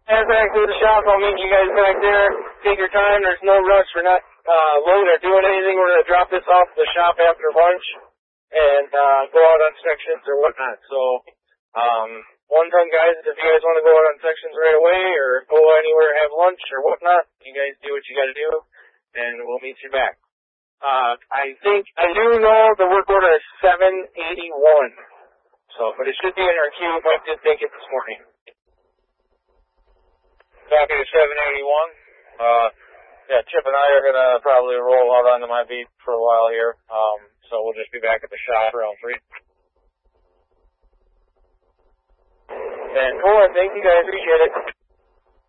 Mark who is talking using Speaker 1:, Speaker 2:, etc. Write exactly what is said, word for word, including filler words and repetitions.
Speaker 1: Head back to the shop. I'll meet you guys back there. Take your time. There's no rush. We're not uh, loading or doing anything. We're going to drop this off at the shop after lunch and uh, go out on sections or whatnot. So, um, one ton guys, if you guys want to go out on sections right away or go anywhere, have lunch or whatnot, you guys do what you got to do, and we'll meet you back. Uh, I think, I do know the work order is seven eighty-one. So, but it should be in our queue. Mike did take it this morning.
Speaker 2: Copy to seven eighty-one. Uh, yeah, Chip and I are going to probably roll out onto my beat for a while here. Um, so we'll just be back at the shop around three.
Speaker 1: And cool, thank you guys. Appreciate it.